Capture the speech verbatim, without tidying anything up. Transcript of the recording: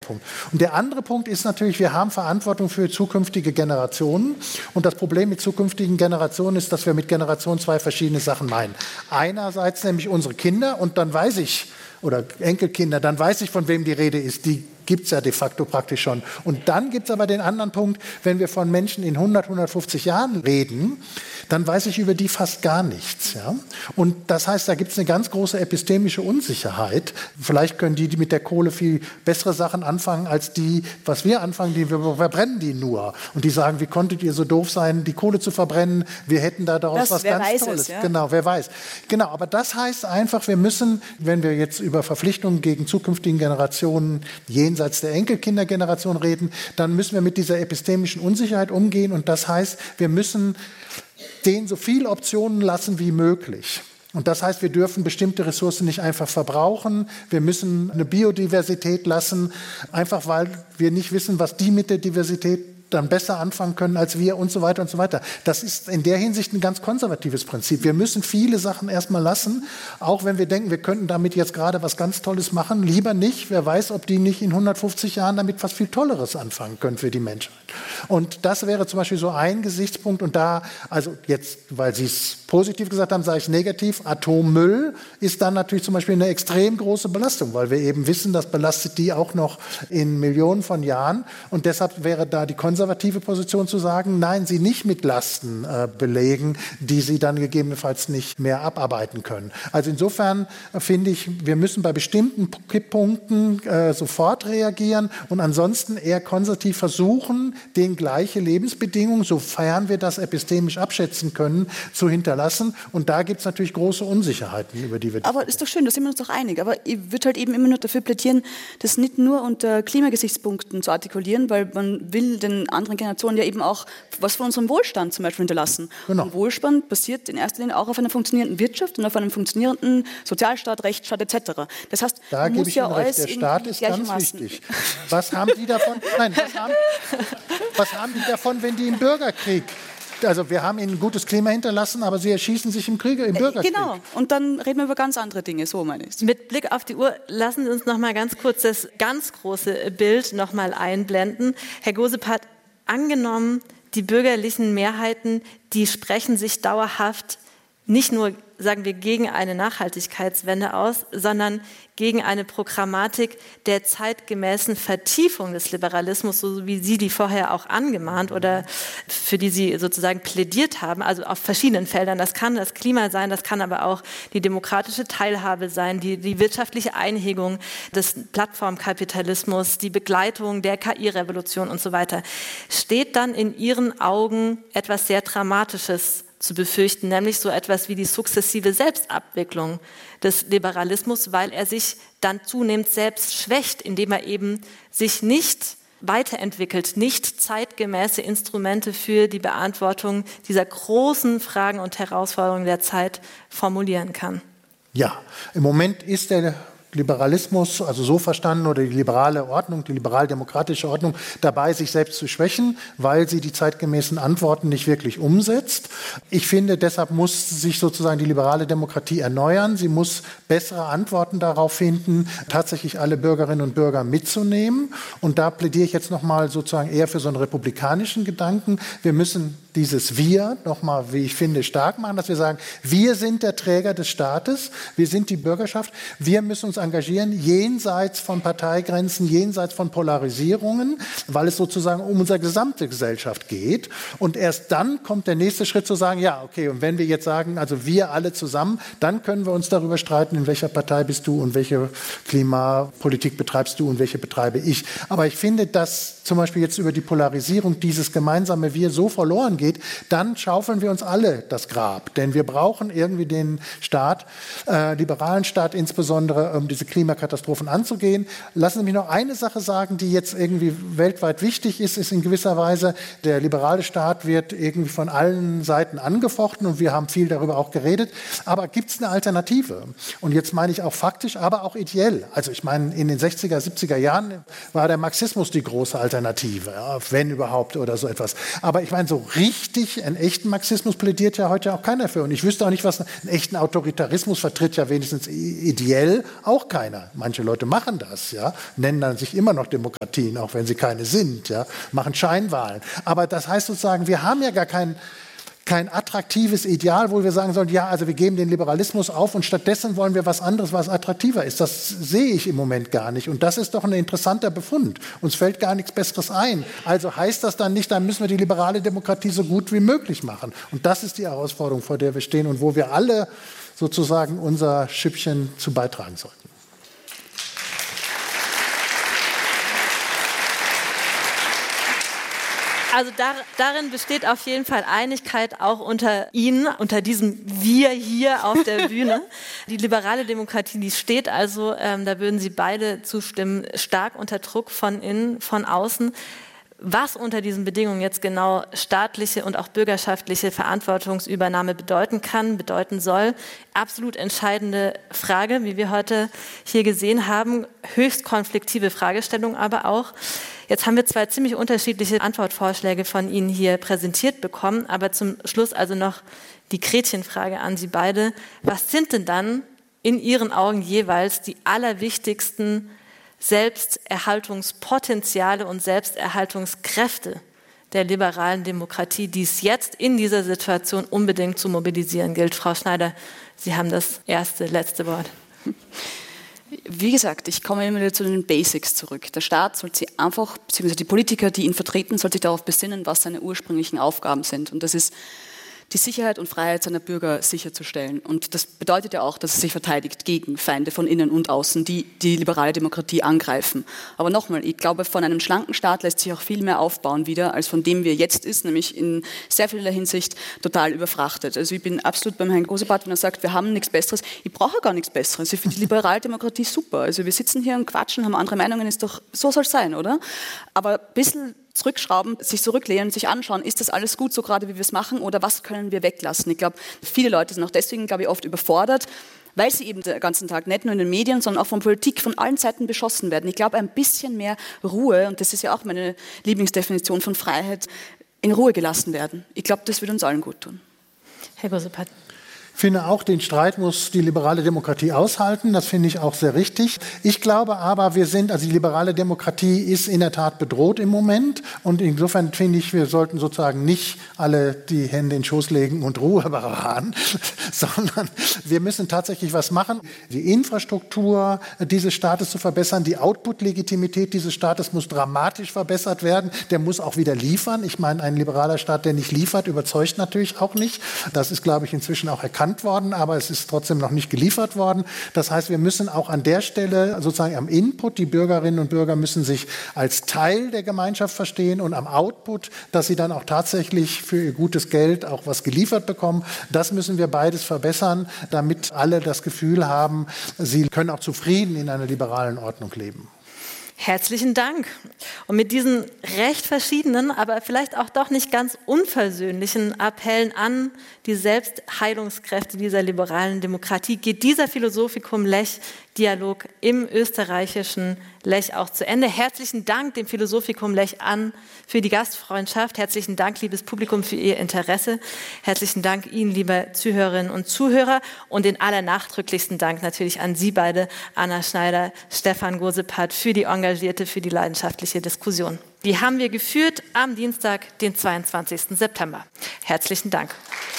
Punkt. Und der andere Punkt ist natürlich, wir haben Verantwortung für zukünftige Generationen. Und das Problem mit zukünftigen Generationen ist, dass wir mit Generation zwei verschiedene Sachen meinen. Einerseits nämlich unsere Kinder und dann weiß ich, oder Enkelkinder, dann weiß ich, von wem die Rede ist. Die gibt es ja de facto praktisch schon. Und dann gibt es aber den anderen Punkt, wenn wir von Menschen in hundert, hundertfünfzig Jahren reden, dann weiß ich über die fast gar nichts. Ja? Und das heißt, da gibt es eine ganz große epistemische Unsicherheit. Vielleicht können die, die mit der Kohle viel bessere Sachen anfangen, als die, was wir anfangen, die wir verbrennen die nur. Und die sagen, wie konntet ihr so doof sein, die Kohle zu verbrennen? Wir hätten da daraus das, was ganz Tolles. Es, ja? Genau, wer weiß. Genau, aber das heißt einfach, wir müssen, wenn wir jetzt über Verpflichtungen gegen zukünftigen Generationen jenseits der Enkelkindergeneration reden, dann müssen wir mit dieser epistemischen Unsicherheit umgehen. Und das heißt, wir müssen denen so viele Optionen lassen wie möglich. Und das heißt, wir dürfen bestimmte Ressourcen nicht einfach verbrauchen. Wir müssen eine Biodiversität lassen, einfach weil wir nicht wissen, was die mit der Diversität dann besser anfangen können als wir und so weiter und so weiter. Das ist in der Hinsicht ein ganz konservatives Prinzip. Wir müssen viele Sachen erstmal lassen, auch wenn wir denken, wir könnten damit jetzt gerade was ganz Tolles machen. Lieber nicht. Wer weiß, ob die nicht in hundertfünfzig Jahren damit was viel Tolleres anfangen können für die Menschheit. Und das wäre zum Beispiel so ein Gesichtspunkt. Und da, also jetzt, weil Sie es positiv gesagt haben, sage ich negativ, Atommüll ist dann natürlich zum Beispiel eine extrem große Belastung, weil wir eben wissen, das belastet die auch noch in Millionen von Jahren. Und deshalb wäre da die konservative Position zu sagen, nein, sie nicht mit Lasten äh, belegen, die sie dann gegebenenfalls nicht mehr abarbeiten können. Also insofern äh, finde ich, wir müssen bei bestimmten Kipppunkten äh, sofort reagieren und ansonsten eher konservativ versuchen, den gleiche Lebensbedingungen, sofern wir das epistemisch abschätzen können, zu hinterlassen. Und da gibt es natürlich große Unsicherheiten, über die wir diskutieren. Aber ist doch schön, da sind wir uns doch einig. Aber ich würde halt eben immer nur dafür plädieren, das nicht nur unter Klimagesichtspunkten zu artikulieren, weil man will den anderen Generationen ja eben auch was von unserem Wohlstand zum Beispiel hinterlassen. Genau. Und Wohlstand basiert in erster Linie auch auf einer funktionierenden Wirtschaft und auf einem funktionierenden Sozialstaat, Rechtsstaat et cetera. Das heißt, da gebe ich Ihnen recht, der Staat ist ganz wichtig. Was haben die davon? Nein, was haben, was haben die davon, wenn die im Bürgerkrieg? Also wir haben ihnen ein gutes Klima hinterlassen, aber sie erschießen sich im Krieg, im Bürgerkrieg. Genau, und dann reden wir über ganz andere Dinge, so meine ich. Mit Blick auf die Uhr lassen Sie uns noch mal ganz kurz das ganz große Bild noch mal einblenden. Herr Gosepart, angenommen, die bürgerlichen Mehrheiten, die sprechen sich dauerhaft nicht nur, sagen wir, gegen eine Nachhaltigkeitswende aus, sondern gegen eine Programmatik der zeitgemäßen Vertiefung des Liberalismus, so wie Sie die vorher auch angemahnt oder für die Sie sozusagen plädiert haben, also auf verschiedenen Feldern. Das kann das Klima sein, das kann aber auch die demokratische Teilhabe sein, die, die wirtschaftliche Einhegung des Plattformkapitalismus, die Begleitung der K I-Revolution und so weiter. Steht dann in Ihren Augen etwas sehr Dramatisches zu befürchten, nämlich so etwas wie die sukzessive Selbstabwicklung des Liberalismus, weil er sich dann zunehmend selbst schwächt, indem er eben sich nicht weiterentwickelt, nicht zeitgemäße Instrumente für die Beantwortung dieser großen Fragen und Herausforderungen der Zeit formulieren kann. Ja, im Moment ist der Liberalismus, also so verstanden, oder die liberale Ordnung, die liberal-demokratische Ordnung, dabei, sich selbst zu schwächen, weil sie die zeitgemäßen Antworten nicht wirklich umsetzt. Ich finde, deshalb muss sich sozusagen die liberale Demokratie erneuern. Sie muss bessere Antworten darauf finden, tatsächlich alle Bürgerinnen und Bürger mitzunehmen. Und da plädiere ich jetzt nochmal sozusagen eher für so einen republikanischen Gedanken. Wir müssen dieses Wir nochmal, wie ich finde, stark machen, dass wir sagen, wir sind der Träger des Staates, wir sind die Bürgerschaft, wir müssen uns engagieren, jenseits von Parteigrenzen, jenseits von Polarisierungen, weil es sozusagen um unsere gesamte Gesellschaft geht. Und erst dann kommt der nächste Schritt zu sagen, ja, okay, und wenn wir jetzt sagen, also wir alle zusammen, dann können wir uns darüber streiten, in welcher Partei bist du und welche Klimapolitik betreibst du und welche betreibe ich. Aber ich finde, dass zum Beispiel jetzt über die Polarisierung dieses gemeinsame Wir so verloren geht, dann schaufeln wir uns alle das Grab. Denn wir brauchen irgendwie den Staat, äh, liberalen Staat insbesondere, um diese Klimakatastrophen anzugehen. Lassen Sie mich noch eine Sache sagen, die jetzt irgendwie weltweit wichtig ist, ist in gewisser Weise, der liberale Staat wird irgendwie von allen Seiten angefochten und wir haben viel darüber auch geredet. Aber gibt es eine Alternative? Und jetzt meine ich auch faktisch, aber auch ideell. Also ich meine, in den sechziger, siebziger Jahren war der Marxismus die große Alternative, ja, wenn überhaupt oder so etwas. Aber ich meine, so richtig richtig, einen echten Marxismus plädiert ja heute auch keiner für. Und ich wüsste auch nicht, was einen echten Autoritarismus vertritt, ja wenigstens ideell auch keiner. Manche Leute machen das, ja, nennen dann sich immer noch Demokratien, auch wenn sie keine sind, ja, machen Scheinwahlen. Aber das heißt sozusagen, wir haben ja gar kein, kein attraktives Ideal, wo wir sagen sollen, ja, also wir geben den Liberalismus auf und stattdessen wollen wir was anderes, was attraktiver ist. Das sehe ich im Moment gar nicht. Und das ist doch ein interessanter Befund. Uns fällt gar nichts Besseres ein. Also heißt das dann nicht, dann müssen wir die liberale Demokratie so gut wie möglich machen. Und das ist die Herausforderung, vor der wir stehen und wo wir alle sozusagen unser Schüppchen zu beitragen sollten. Also dar, darin besteht auf jeden Fall Einigkeit auch unter Ihnen, unter diesem Wir hier auf der Bühne. Die liberale Demokratie, die steht also, ähm, da würden Sie beide zustimmen, stark unter Druck von innen, von außen. Was unter diesen Bedingungen jetzt genau staatliche und auch bürgerschaftliche Verantwortungsübernahme bedeuten kann, bedeuten soll, absolut entscheidende Frage, wie wir heute hier gesehen haben, höchst konfliktive Fragestellung aber auch. Jetzt haben wir zwei ziemlich unterschiedliche Antwortvorschläge von Ihnen hier präsentiert bekommen, aber zum Schluss also noch die Gretchenfrage an Sie beide. Was sind denn dann in Ihren Augen jeweils die allerwichtigsten Selbsterhaltungspotenziale und Selbsterhaltungskräfte der liberalen Demokratie, die es jetzt in dieser Situation unbedingt zu mobilisieren gilt? Frau Schneider, Sie haben das erste, letzte Wort. Wie gesagt, ich komme immer wieder zu den Basics zurück. Der Staat soll sich einfach, beziehungsweise die Politiker, die ihn vertreten, soll sich darauf besinnen, was seine ursprünglichen Aufgaben sind. Und das ist, die Sicherheit und Freiheit seiner Bürger sicherzustellen. Und das bedeutet ja auch, dass es sich verteidigt gegen Feinde von innen und außen, die die liberale Demokratie angreifen. Aber nochmal, ich glaube, von einem schlanken Staat lässt sich auch viel mehr aufbauen wieder, als von dem wir jetzt ist, nämlich in sehr vieler Hinsicht total überfrachtet. Also ich bin absolut beim Herrn Grosebart, wenn er sagt, wir haben nichts Besseres. Ich brauche gar nichts Besseres. Ich finde die liberale Demokratie super. Also wir sitzen hier und quatschen, haben andere Meinungen, ist doch, so soll es sein, oder? Aber ein bisschen zurückschrauben, sich zurücklehnen, sich anschauen, ist das alles gut so gerade, wie wir es machen, oder was können wir weglassen? Ich glaube, viele Leute sind auch deswegen, glaube ich, oft überfordert, weil sie eben den ganzen Tag nicht nur in den Medien, sondern auch von Politik von allen Seiten beschossen werden. Ich glaube, ein bisschen mehr Ruhe, und das ist ja auch meine Lieblingsdefinition von Freiheit, in Ruhe gelassen werden. Ich glaube, das würde uns allen gut tun. Herr Grosebart. Ich finde auch, den Streit muss die liberale Demokratie aushalten. Das finde ich auch sehr richtig. Ich glaube aber, wir sind, also die liberale Demokratie ist in der Tat bedroht im Moment. Und insofern finde ich, wir sollten sozusagen nicht alle die Hände in den Schoß legen und Ruhe bewahren, sondern wir müssen tatsächlich was machen. Die Infrastruktur dieses Staates zu verbessern, die Output-Legitimität dieses Staates muss dramatisch verbessert werden. Der muss auch wieder liefern. Ich meine, ein liberaler Staat, der nicht liefert, überzeugt natürlich auch nicht. Das ist, glaube ich, inzwischen auch erkannt worden, aber es ist trotzdem noch nicht geliefert worden. Das heißt, wir müssen auch an der Stelle sozusagen am Input, die Bürgerinnen und Bürger müssen sich als Teil der Gemeinschaft verstehen, und am Output, dass sie dann auch tatsächlich für ihr gutes Geld auch was geliefert bekommen. Das müssen wir beides verbessern, damit alle das Gefühl haben, sie können auch zufrieden in einer liberalen Ordnung leben. Herzlichen Dank. Und mit diesen recht verschiedenen, aber vielleicht auch doch nicht ganz unversöhnlichen Appellen an die Selbstheilungskräfte dieser liberalen Demokratie geht dieser Philosophikum-Lech-Dialog im österreichischen Lech auch zu Ende. Herzlichen Dank dem Philosophikum Lech an für die Gastfreundschaft. Herzlichen Dank, liebes Publikum, für Ihr Interesse. Herzlichen Dank Ihnen, liebe Zuhörerinnen und Zuhörer. Und den allernachdrücklichsten Dank natürlich an Sie beide, Anna Schneider, Stefan Grosebart, für die engagierte, für die leidenschaftliche Diskussion. Die haben wir geführt am Dienstag, den zweiundzwanzigsten September. Herzlichen Dank.